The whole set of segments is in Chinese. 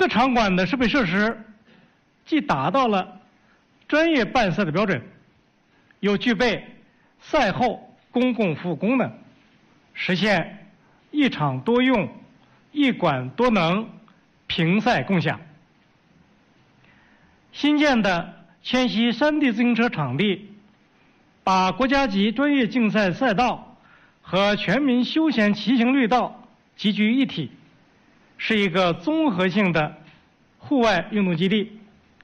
各场馆的设备设施既达到了专业办赛的标准，又具备赛后公共服务功能，实现一场多用、一馆多能、平赛共享。新建的千禧山地自行车场地，把国家级专业竞赛赛道和全民休闲骑行绿道集聚一体，是一个综合性的户外运动基地，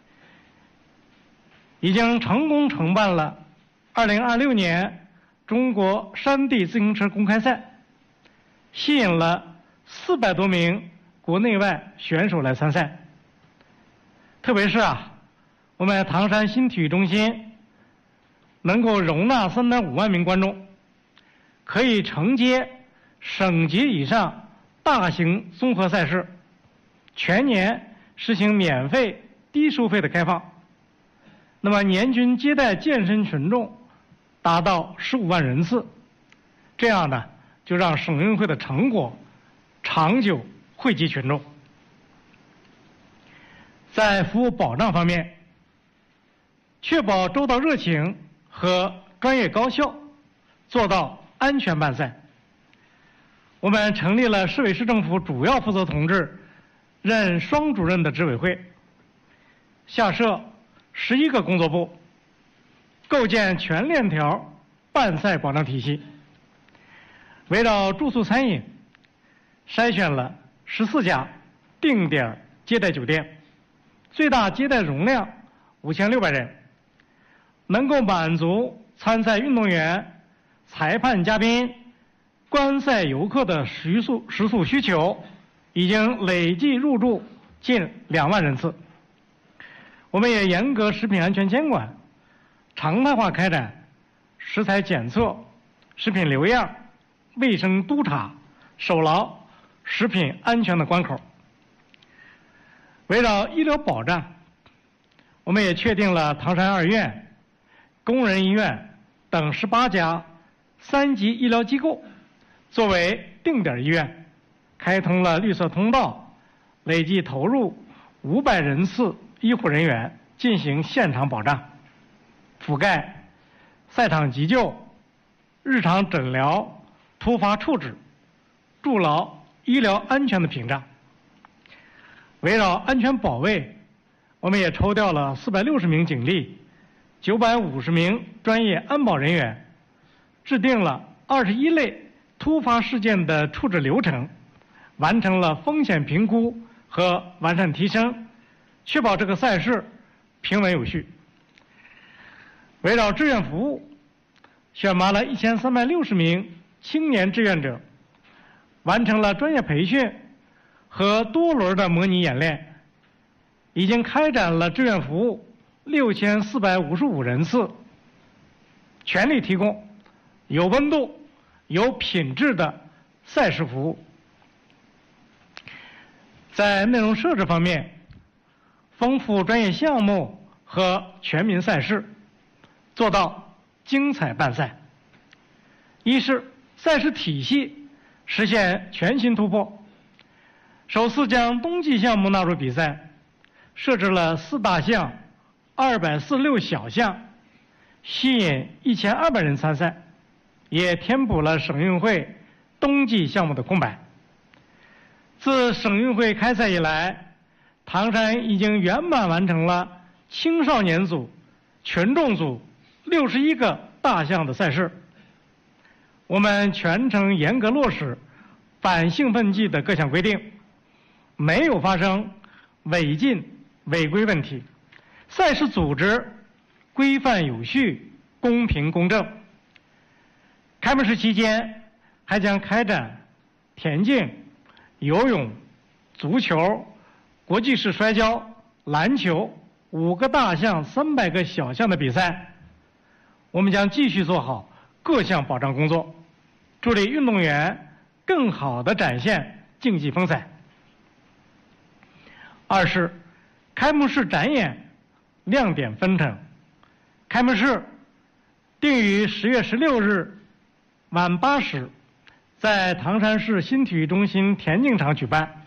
已经成功承办了2026年中国山地自行车公开赛，吸引了400多名国内外选手来参赛。特别是我们唐山新体育中心能够容纳3.5万名观众，可以承接省级以上大型综合赛事，全年实行免费、低收费的开放。那么年均接待健身群众达到15万人次，这样呢，就让省运会的成果长久惠及群众。在服务保障方面，确保周到热情和专业高效，做到安全办赛。我们成立了市委市政府主要负责同志任双主任的执委会，下设11个工作部，构建全链条办赛保障体系。围绕住宿餐饮，筛选了14家定点接待酒店，最大接待容量5600人，能够满足参赛运动员、裁判、嘉宾、观赛游客的食宿需求，已经累计入住近2万人次。我们也严格食品安全监管，常态化开展食材检测、食品留样、卫生督查，守牢食品安全的关口。围绕医疗保障，我们也确定了唐山2院、工人医院等18家3级医疗机构作为定点医院，开通了绿色通道，累计投入500人次医护人员进行现场保障，覆盖赛场急救、日常诊疗、突发处置，筑牢医疗安全的屏障。围绕安全保卫，我们也抽调了460名警力、950名专业安保人员，制定了21类突发事件的处置流程，完成了风险评估和完善提升，确保这个赛事平稳有序。围绕志愿服务，选拔了1360名青年志愿者，完成了专业培训和多轮的模拟演练，已经开展了志愿服务6455人次，全力提供有温度、有品质的赛事服务。在内容设置方面，丰富专业项目和全民赛事，做到精彩办赛。一是赛事体系实现全新突破，首次将冬季项目纳入比赛，设置了4大项、246小项，吸引1200人参赛，也填补了省运会冬季项目的空白。自省运会开赛以来，唐山已经圆满完成了青少年组、群众组61个大项的赛事。我们全程严格落实反兴奋剂的各项规定，没有发生违禁违规问题，赛事组织规范有序、公平公正。开幕式期间还将开展田径、游泳、足球、国际式摔跤、篮球5个大项、300个小项的比赛。我们将继续做好各项保障工作，助力运动员更好地展现竞技风采。二是开幕式展演亮点纷呈，开幕式定于10月16日晚8时在唐山市新体育中心田径场举办，